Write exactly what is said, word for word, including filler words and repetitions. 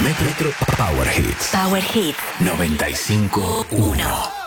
Metro Power Hits. Power Hits noventa y cinco uno.